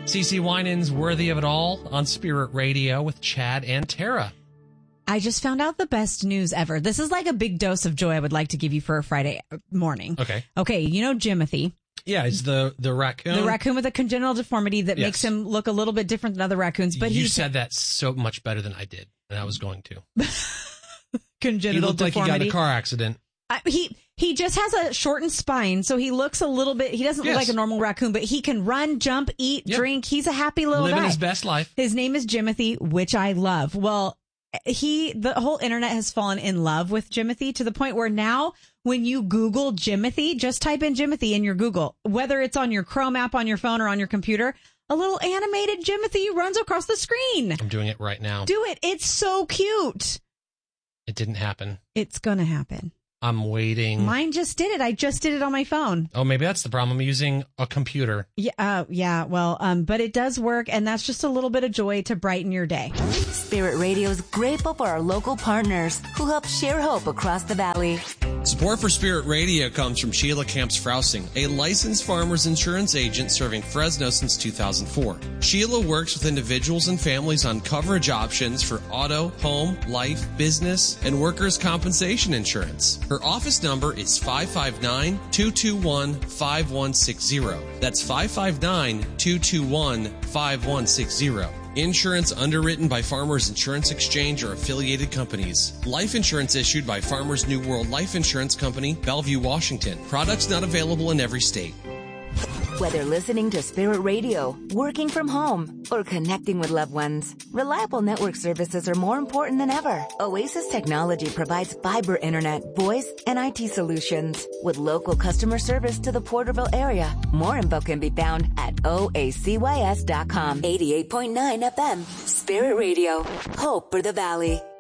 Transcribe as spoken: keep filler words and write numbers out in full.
CeCe Winans, Worthy of It All on Spirit Radio with Chad and Tara. I just found out the best news ever. This is like a big dose of joy I would like to give you for a Friday morning. Okay. Okay, you know Jimothy. Yeah, it's the, the raccoon. The raccoon with a congenital deformity that Yes. makes him look a little bit different than other raccoons. But you he said that so much better than I did, and I was going to. Congenital he looked deformity. like he got in a car accident. Uh, he he just has a shortened spine, so he looks a little bit. He doesn't Yes. look like a normal raccoon, but he can run, jump, eat, Yep. drink. He's a happy little Living guy. his best life. His name is Jimothy, which I love. Well, he the whole internet has fallen in love with Jimothy to the point where now when you Google Jimothy, just type in Jimothy in your Google, whether it's on your Chrome app on your phone or on your computer, a little animated Jimothy runs across the screen. I'm doing it right now. Do it. It's so cute. It didn't happen. It's going to happen. I'm waiting. Mine just did it. I just did it on my phone. Oh, maybe that's the problem. I'm using a computer. Yeah, uh, yeah. Well, um, but it does work, and that's just a little bit of joy to brighten your day. Spirit Radio is grateful for our local partners who help share hope across the valley. Support for Spirit Radio comes from Sheila Camps Frousing, a licensed farmers insurance agent serving Fresno since two thousand four. Sheila works with individuals and families on coverage options for auto, home, life, business, and workers' compensation insurance. Her office number is five five nine, two two one, five one six zero. That's five five nine, two two one, five one six zero. Insurance underwritten by Farmers Insurance Exchange or affiliated companies. Life insurance issued by Farmers New World Life Insurance Company, Bellevue, Washington. Products not available in every state. Whether listening to Spirit Radio, working from home, or connecting with loved ones, reliable network services are more important than ever. Oasis Technology provides fiber internet, voice, and I T solutions with local customer service to the Porterville area. More info can be found at O A C Y S dot com. eighty-eight point nine F M, Spirit Radio, hope for the valley.